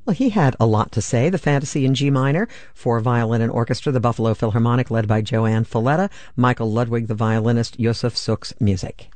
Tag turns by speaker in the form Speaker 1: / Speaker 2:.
Speaker 1: Well, he had a lot to say. The Fantasy in G minor for violin and orchestra, the Buffalo Philharmonic led by Joanne Falletta, Michael Ludwig, the violinist, Yosef Suk's music.